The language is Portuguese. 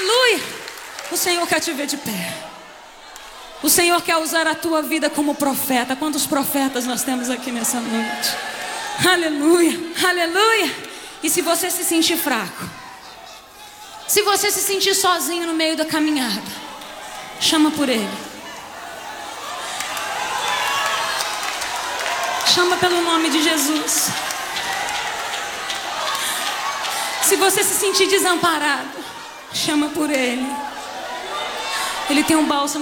Aleluia. O Senhor quer te ver de pé. O Senhor quer usar a tua vida como profeta. Quantos profetas nós temos aqui nessa noite? Aleluia, aleluia. E se você se sentir fraco, se você se sentir sozinho no meio da caminhada, chama por Ele. Chama pelo nome de Jesus. Se você se sentir desamparado, chama por Ele. Ele tem um bálsamo